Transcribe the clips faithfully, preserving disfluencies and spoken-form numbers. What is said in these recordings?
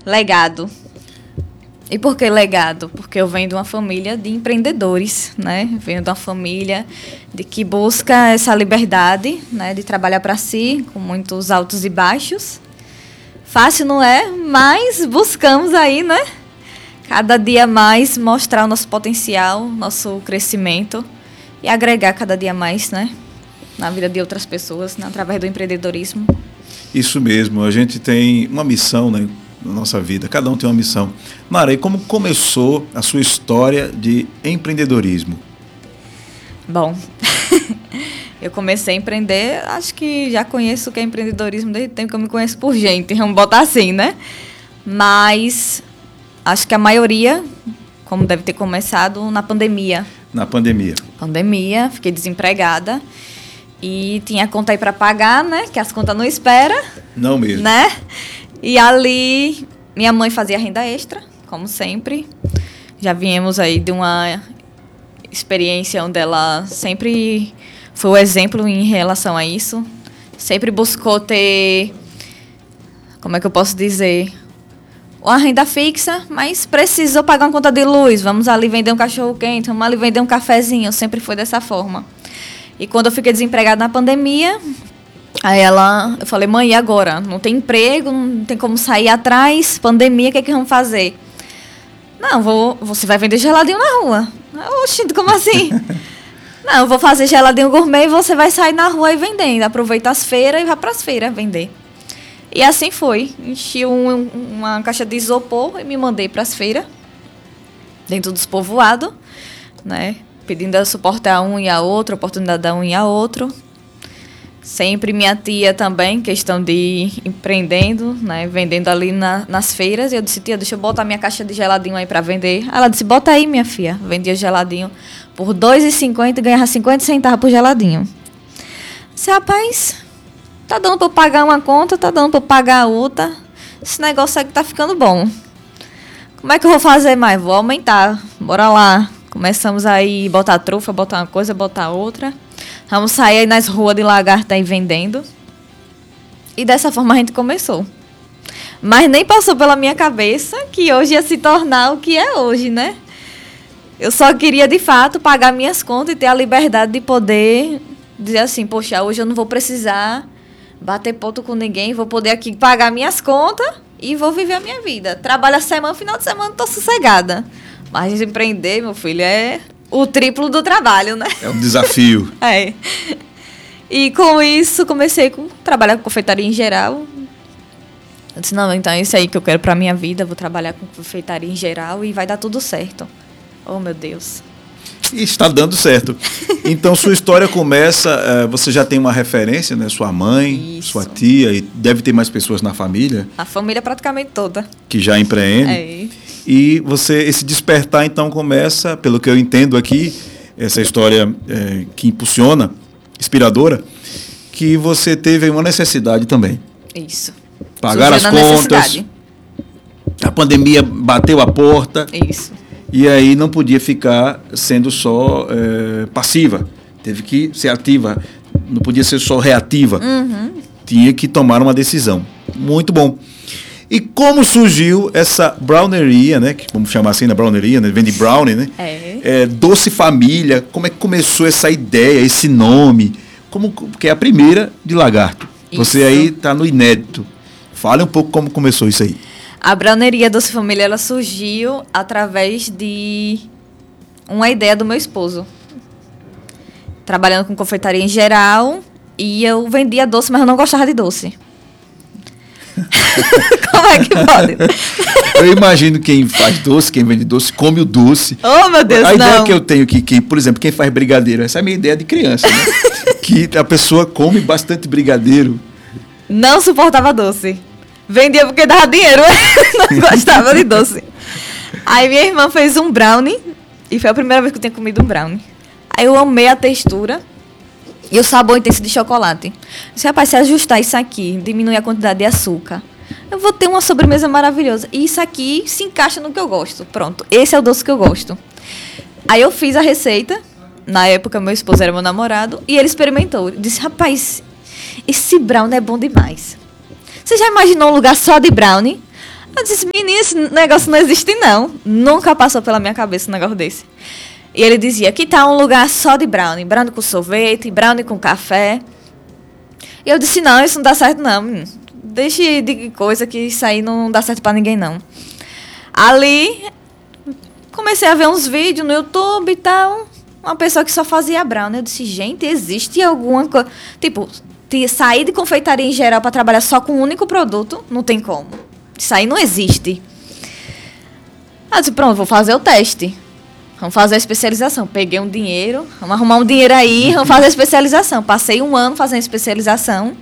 Legado. E por que legado? Porque eu venho de uma família de empreendedores, né? Venho de uma família de que busca essa liberdade, né? De trabalhar para si, com muitos altos e baixos. Fácil não é, mas buscamos aí, né? Cada dia mais mostrar o nosso potencial, nosso crescimento e agregar cada dia mais, né? Na vida de outras pessoas, né? Através do empreendedorismo. Isso mesmo, a gente tem uma missão, né? Na nossa vida, cada um tem uma missão. Mara, e como começou a sua história de empreendedorismo? Bom, eu comecei a empreender, acho que já conheço o que é empreendedorismo desde o tempo que eu me conheço por gente, vamos botar assim, né? Mas acho que a maioria, como deve ter começado, na pandemia. Na pandemia. Pandemia, fiquei desempregada e tinha conta aí para pagar, né? Que as contas não esperam. Não mesmo. Né? E ali, minha mãe fazia renda extra, como sempre. Já viemos aí de uma experiência onde ela sempre foi o exemplo em relação a isso. Sempre buscou ter, como é que eu posso dizer, uma renda fixa, mas precisou pagar uma conta de luz. Vamos ali vender um cachorro-quente, vamos ali vender um cafezinho. Sempre foi dessa forma. E quando eu fiquei desempregada na pandemia... Aí ela, eu falei, mãe, e agora? Não tem emprego, não tem como sair atrás, pandemia, o que é que vamos fazer? Não, vou, você vai vender geladinho na rua. Oxi, como assim? Não, eu vou fazer geladinho gourmet e você vai sair na rua e vendendo. Aproveita as feiras e vai para as feiras vender. E assim foi. Enchi um, uma caixa de isopor e me mandei para as feiras, dentro dos povoados, né? Pedindo suporte a um e a outro, oportunidade a um e a outro. Sempre minha tia também, questão de empreendendo, né, vendendo ali na, nas feiras. E eu disse, tia, deixa eu botar minha caixa de geladinho aí para vender. Ela disse, bota aí, minha filha. Vendia geladinho por dois reais e cinquenta centavos e ganhava cinquenta centavos por geladinho. Disse, rapaz, tá dando para pagar uma conta, tá dando para pagar outra. Esse negócio aqui tá ficando bom. Como é que eu vou fazer mais? Vou aumentar, bora lá. Começamos aí a botar trufa, botar uma coisa, botar outra. Vamos sair aí nas ruas de Lagarta aí vendendo. E dessa forma a gente começou. Mas nem passou pela minha cabeça que hoje ia se tornar o que é hoje, né? Eu só queria, de fato, pagar minhas contas e ter a liberdade de poder dizer assim, poxa, hoje eu não vou precisar bater ponto com ninguém, vou poder aqui pagar minhas contas e vou viver a minha vida. Trabalho a semana, final de semana, tô sossegada. Mas empreender, meu filho, é... o triplo do trabalho, né? É um desafio. É. E com isso, comecei a trabalhar com confeitaria em geral. Eu disse, não, então é isso aí que eu quero pra minha vida. Vou trabalhar com confeitaria em geral e vai dar tudo certo. Oh, meu Deus. E está dando certo. Então, sua história começa... Uh, você já tem uma referência, né? Sua mãe, isso. Sua tia, e deve ter mais pessoas na família. A família praticamente toda. Que já empreende. É. E você, esse despertar, então, começa, pelo que eu entendo aqui, essa história é, que impulsiona, inspiradora, que você teve uma necessidade também. Isso. Pagar as contas. A pandemia bateu a porta. Isso. E aí não podia ficar sendo só é, passiva. Teve que ser ativa. Não podia ser só reativa. Uhum. Tinha que tomar uma decisão. Muito bom. E como surgiu essa browneria, né? Que vamos chamar assim na browneria, né? Vende brownie, né? É. É, Doce Família. Como é que começou essa ideia, esse nome? Como, porque é a primeira de Lagarto. Isso. Você aí está no inédito. Fale um pouco como começou isso aí. A browneria Doce Família, ela surgiu através de uma ideia do meu esposo. Trabalhando com confeitaria em geral, e eu vendia doce, mas eu não gostava de doce. Como é que pode? Eu imagino quem faz doce, quem vende doce, come o doce. Oh, meu Deus, a não. ideia que eu tenho que, que, por exemplo, quem faz brigadeiro, essa é a minha ideia de criança, né? Que a pessoa come bastante brigadeiro. Não suportava doce. Vendia porque dava dinheiro, não gostava de doce. Aí minha irmã fez um brownie, e foi a primeira vez que eu tinha comido um brownie. Aí eu amei a textura e o sabor intenso de chocolate. Disse, rapaz, se ajustar isso aqui, diminuir a quantidade de açúcar, eu vou ter uma sobremesa maravilhosa. E isso aqui se encaixa no que eu gosto. Pronto, esse é o doce que eu gosto. Aí eu fiz a receita. Na época, meu esposo era meu namorado. E ele experimentou. Disse, rapaz, esse brownie é bom demais. Você já imaginou um lugar só de brownie? Eu disse, menina, esse negócio não existe, não. Nunca passou pela minha cabeça um negócio desse. E ele dizia, aqui tá um lugar só de brownie. Brownie com sorvete, brownie com café. E eu disse, não, isso não dá certo, não, menino. Deixe de coisa que isso aí não dá certo pra ninguém, não. Ali, comecei a ver uns vídeos no YouTube e tal. Uma pessoa que só fazia brownie. Eu disse, gente, existe alguma coisa... Tipo, sair de confeitaria em geral para trabalhar só com um único produto, não tem como. Isso aí não existe. Eu disse, pronto, vou fazer o teste. Vamos fazer a especialização. Peguei um dinheiro, vamos arrumar um dinheiro aí, vamos fazer a especialização. Passei um ano fazendo especialização.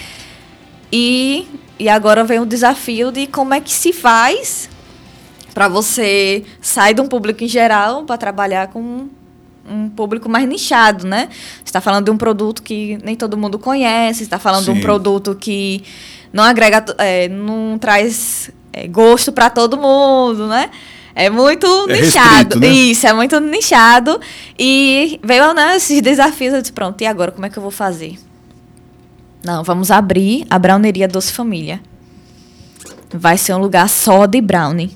E, e agora vem o desafio de como é que se faz para você sair de um público em geral para trabalhar com um público mais nichado, né? Você está falando de um produto que nem todo mundo conhece, você está falando Sim. de um produto que não agrega, é, não traz é, gosto para todo mundo, né? É muito é nichado. Restrito, né? Isso, é muito nichado. E veio, né, esses desafios. Eu disse, pronto, e agora? Como é que eu vou fazer? Não, vamos abrir a Browneria Doce Família. Vai ser um lugar só de brownie.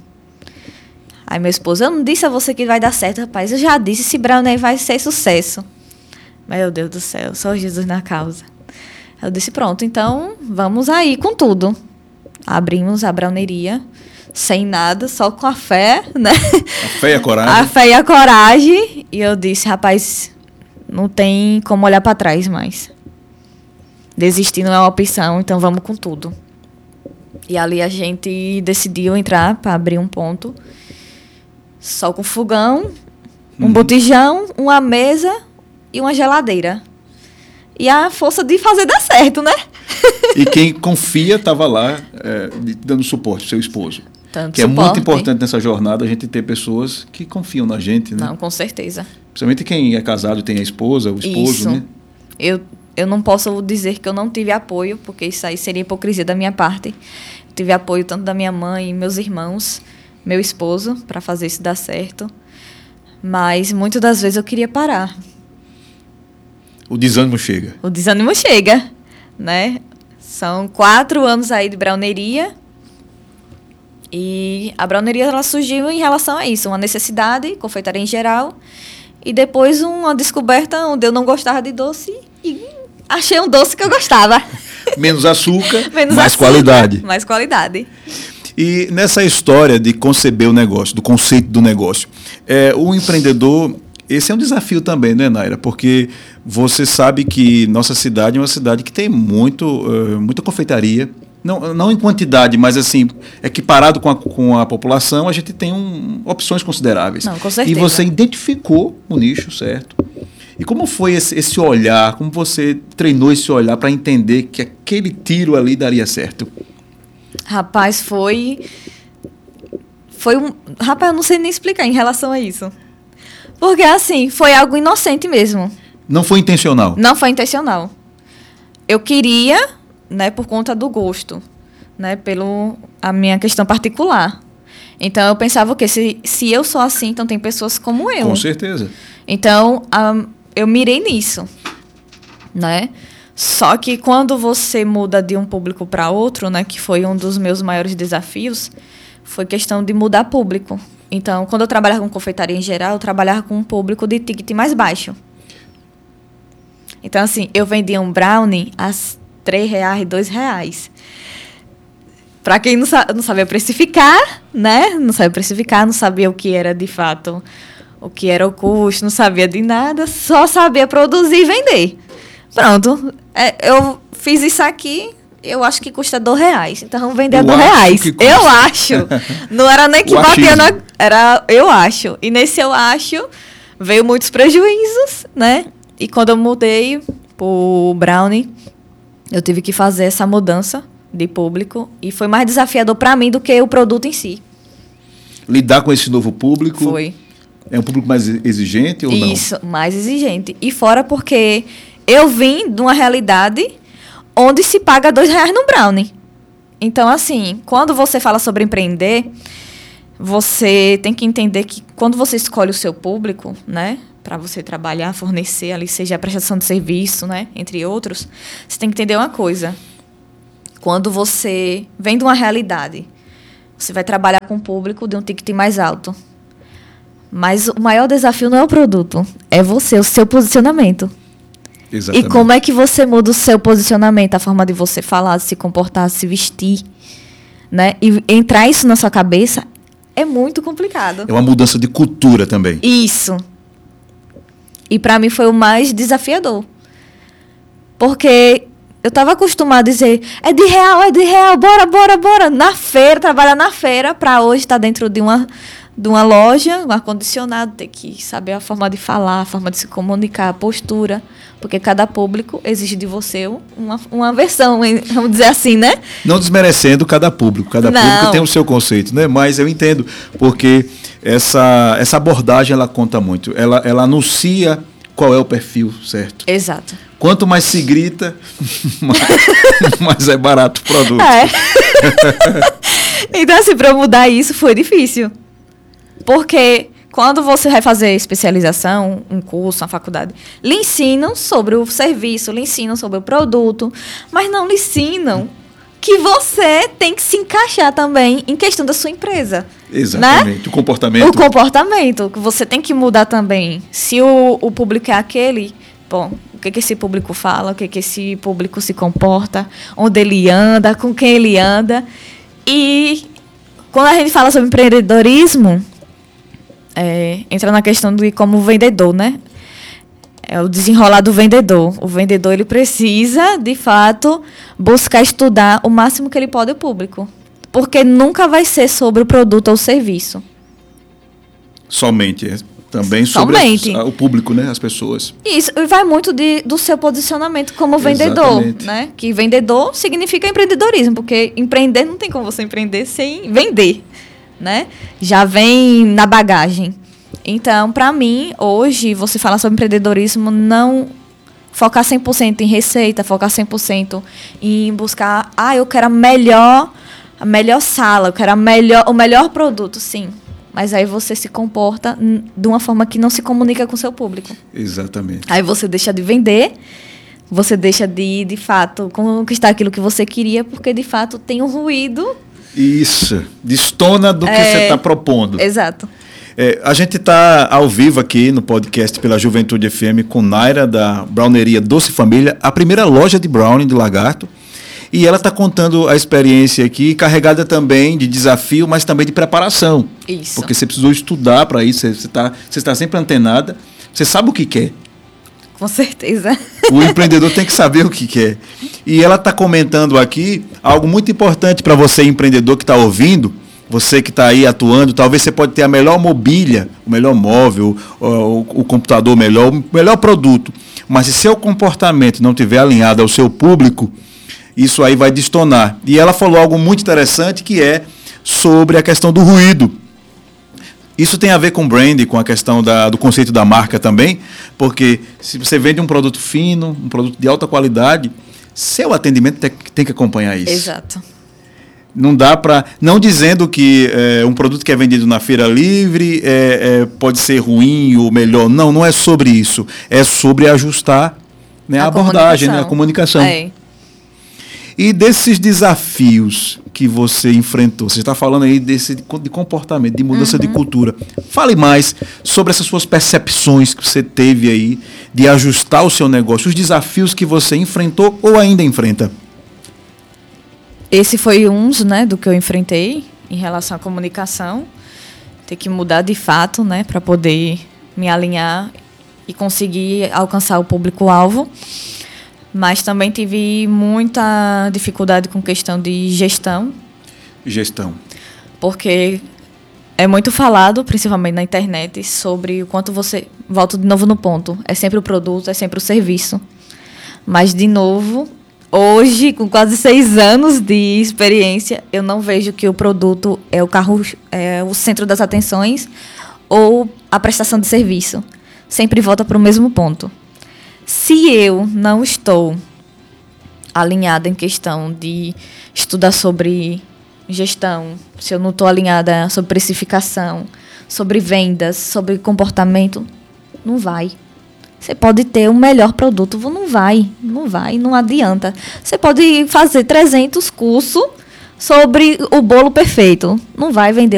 Aí meu esposo, eu não disse a você que vai dar certo, rapaz. Eu já disse, esse brownie vai ser sucesso. Meu Deus do céu, só Jesus na causa. Eu disse, pronto, então vamos aí com tudo. Abrimos a browneria. Sem nada, só com a fé, né? A fé e a coragem. A fé e a coragem. E eu disse, rapaz, não tem como olhar para trás mais. Desistir não é uma opção, então vamos com tudo. E ali a gente decidiu entrar para abrir um ponto. Só com fogão, um uhum. botijão, uma mesa e uma geladeira. E a força de fazer dar certo, né? E quem confia estava lá é, dando suporte, seu esposo. Tanto que suporte. É muito importante nessa jornada a gente ter pessoas que confiam na gente, né? Não, com certeza. Principalmente quem é casado, tem a esposa, o esposo, isso. né? Eu, eu não posso dizer que eu não tive apoio, porque isso aí seria hipocrisia da minha parte. Eu tive apoio tanto da minha mãe, meus irmãos, meu esposo, para fazer isso dar certo. Mas muitas das vezes eu queria parar. O desânimo chega. O desânimo chega, né? São quatro anos aí de browneria. E a browneria ela surgiu em relação a isso, uma necessidade, confeitaria em geral, e depois uma descoberta onde eu não gostava de doce e achei um doce que eu gostava. Menos açúcar, Menos mais açúcar, qualidade. Mais qualidade. E nessa história de conceber o negócio, do conceito do negócio, é, o empreendedor, esse é um desafio também, né, Naira? Porque você sabe que nossa cidade é uma cidade que tem muito, uh, muita confeitaria. Não, não em quantidade, mas assim, equiparado com a, com a população, a gente tem um, opções consideráveis. Não, com certeza. E você identificou o nicho, certo? E como foi esse, esse olhar, como você treinou esse olhar para entender que aquele tiro ali daria certo? Rapaz, foi... Foi um... Rapaz, eu não sei nem explicar em relação a isso. Porque, assim, foi algo inocente mesmo. Não foi intencional? Não foi intencional. Eu queria... né, por conta do gosto, né, pelo a minha questão particular. Então eu pensava que se, se eu sou assim, então tem pessoas como eu. Com certeza. Então um, eu mirei nisso, né? Só que quando você muda de um público para outro, né, que foi um dos meus maiores desafios, foi questão de mudar público. Então, quando eu trabalhava com confeitaria em geral, eu trabalhava com um público de ticket mais baixo. Então, assim, eu vendia um brownie às três reais, dois reais. Para quem não, sa- não sabia precificar, né? Não sabia precificar, não sabia o que era de fato, o que era o custo, não sabia de nada, só sabia produzir e vender. Pronto. É, eu fiz isso aqui, eu acho que custa dois reais. Então vamos vender a dois reais. Eu acho. Não era nem que batia na. Era eu acho. E nesse eu acho, veio muitos prejuízos, né? E quando eu mudei pro brownie, eu tive que fazer essa mudança de público e foi mais desafiador para mim do que o produto em si. Lidar com esse novo público? Foi. É um público mais exigente ou não? Isso, mais exigente. E fora porque eu vim de uma realidade onde se paga dois reais no brownie. Então, assim, quando você fala sobre empreender, você tem que entender que quando você escolhe o seu público, né, para você trabalhar, fornecer ali, seja a prestação de serviço, né, entre outros, você tem que entender uma coisa. Quando você vem de uma realidade Você vai trabalhar com o público de um ticket mais alto. Mas o maior desafio não é o produto, é você, o seu posicionamento. Exatamente. E como é que você muda o seu posicionamento, a forma de você falar, se comportar, se vestir, né? E entrar isso na sua cabeça é muito complicado. É uma mudança de cultura também. Isso. E para mim foi o mais desafiador. Porque eu estava acostumada a dizer, é de real, é de real, bora, bora, bora. Na feira, trabalhar na feira, para hoje estar dentro de uma, de uma loja, um ar-condicionado, ter que saber a forma de falar, a forma de se comunicar, a postura. Porque cada público exige de você uma, uma versão, vamos dizer assim, né? Não desmerecendo cada público. Cada Não. público tem o seu conceito, né? Mas eu entendo, porque essa, essa abordagem, ela conta muito. Ela, ela anuncia qual é o perfil certo. Exato. Quanto mais se grita, mais, mais é barato o produto. É. Então, assim, para mudar isso foi difícil. Porque quando você vai fazer especialização, um curso, uma faculdade, lhe ensinam sobre o serviço, lhe ensinam sobre o produto, mas não lhe ensinam que você tem que se encaixar também em questão da sua empresa. Exatamente. Né? O comportamento. O comportamento, que você tem que mudar também. Se o, o público é aquele, bom, o que, que esse público fala, o que, que esse público se comporta, onde ele anda, com quem ele anda. E quando a gente fala sobre empreendedorismo, é, entra na questão de como vendedor, né? É o desenrolar do vendedor. O vendedor, ele precisa, de fato, buscar estudar o máximo que ele pode o público. Porque nunca vai ser sobre o produto ou o serviço. Somente. É também sobre Somente. As, o público, né? As pessoas. Isso, e vai muito de, do seu posicionamento como vendedor, Exatamente. né? Que vendedor significa empreendedorismo, porque empreender não tem como você empreender sem vender, né? Já vem na bagagem. Então, para mim, hoje, você falar sobre empreendedorismo, não focar cem por cento em receita, focar cem por cento em buscar, ah, eu quero a melhor, a melhor sala, eu quero a melhor, o melhor produto, sim. Mas aí você se comporta de uma forma que não se comunica com o seu público. Exatamente. Aí você deixa de vender, você deixa de, de fato, conquistar aquilo que você queria, porque, de fato, tem um ruído. Isso. Destona do que É, você está propondo. Exato. É, a gente está ao vivo aqui no podcast pela Juventude F M com Naira, da Browneria Doce Família, a primeira loja de brownie do Lagarto. E ela está contando a experiência aqui, carregada também de desafio, mas também de preparação. Isso. Porque você precisou estudar para isso, você está você está sempre antenada, você sabe o que quer. Com certeza. O empreendedor tem que saber o que quer. E ela está comentando aqui algo muito importante para você, empreendedor que está ouvindo, você que está aí atuando, talvez você pode ter a melhor mobília, o melhor móvel, o, o computador melhor, o melhor produto. Mas se seu comportamento não estiver alinhado ao seu público, isso aí vai destonar. E ela falou algo muito interessante, que é sobre a questão do ruído. Isso tem a ver com brand, com a questão da, do conceito da marca também, porque se você vende um produto fino, um produto de alta qualidade, seu atendimento tem, tem que acompanhar isso. Exato. Não dá para... Não dizendo que é, um produto que é vendido na feira livre é, é, pode ser ruim ou melhor. Não, não é sobre isso. É sobre ajustar, né, a, a abordagem, né, a comunicação. É. E desses desafios que você enfrentou, você está falando aí desse, de comportamento, de mudança uhum. de cultura. Fale mais sobre essas suas percepções que você teve aí de ajustar o seu negócio, os desafios que você enfrentou ou ainda enfrenta. Esse foi um, né, do que eu enfrentei em relação à comunicação. Ter que mudar de fato, né, para poder me alinhar e conseguir alcançar o público-alvo. Mas também tive muita dificuldade com questão de gestão. Gestão. Porque é muito falado, principalmente na internet, sobre o quanto você... Volto de novo no ponto. É sempre o produto, é sempre o serviço. Mas, de novo, hoje, com quase seis anos de experiência, eu não vejo que o produto é o carro, é o centro das atenções ou a prestação de serviço. Sempre volta para o mesmo ponto. Se eu não estou alinhada em questão de estudar sobre gestão, se eu não estou alinhada sobre precificação, sobre vendas, sobre comportamento, não vai. Você pode ter o melhor produto, não vai, não vai, não adianta. Você pode fazer trezentos cursos, sobre o bolo perfeito. Não vai vender